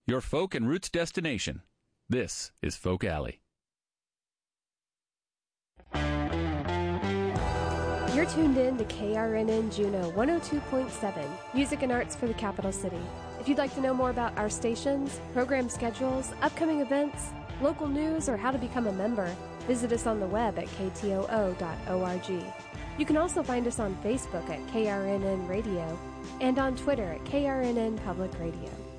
your folk and roots destination. This is Folk Alley. You're tuned in to KRNN Juneau 102.7, music and arts for the capital city. If you'd like to know more about our stations, program schedules, upcoming events, local news, or how to become a member, visit us on the web at ktoo.org. You can also find us on Facebook at KRNN Radio and on Twitter at KRNN Public Radio.